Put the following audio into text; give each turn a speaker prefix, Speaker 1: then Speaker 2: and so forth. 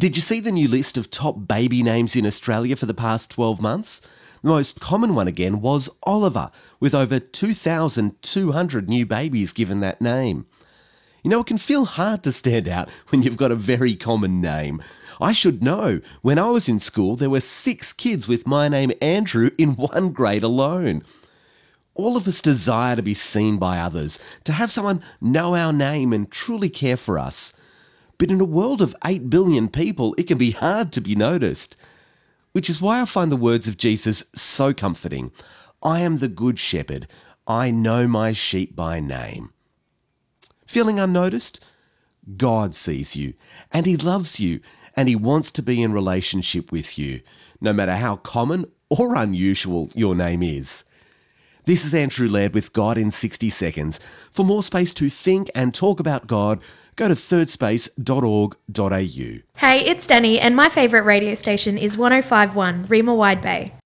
Speaker 1: Did you see the new list of top baby names in Australia for the past 12 months? The most common one again was Oliver, with over 2,200 new babies given that name. You know, it can feel hard to stand out when you've got a very common name. I should know. When I was in school, there were 6 kids with my name Andrew in one grade alone. All of us desire to be seen by others, to have someone know our name and truly care for us. But in a world of 8 billion people, it can be hard to be noticed. Which is why I find the words of Jesus so comforting. I am the good shepherd. I know my sheep by name. Feeling unnoticed? God sees you, and he loves you, and he wants to be in relationship with you, no matter how common or unusual your name is. This is Andrew Laird with God in 60 Seconds. For more space to think and talk about God, go to thirdspace.org.au.
Speaker 2: Hey, it's Danny, and my favourite radio station is 105.1 Rima Wide Bay.